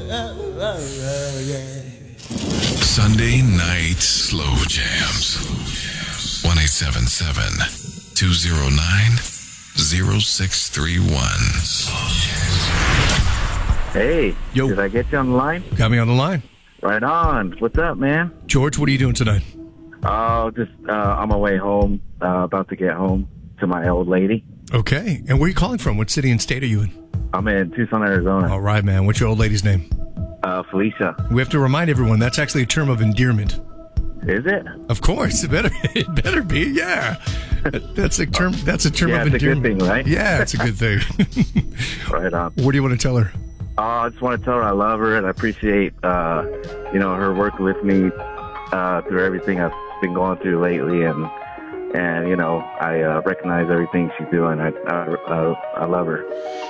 Sunday night slow jams. 1-877-209-0631. Hey, Yo. did I get you on the line? Got me on the line. Right on. What's up, man? George, what are you doing tonight? Oh, just on my way home, about to get home to my old lady. Okay. And where are you calling from? What city and state are you in? I'm in Tucson, Arizona. All right, man. What's your old lady's name? Felicia. We have to remind everyone that's actually a term of endearment. Is it? Of course. It better be. Yeah. That's a term Yeah, of it's a endearment. good thing, right? Yeah, it's a good thing. Right on. What do you want to tell her? I just want to tell her I love her and I appreciate, her work with me through everything I've been going through lately, and I recognize everything she's doing. I love her.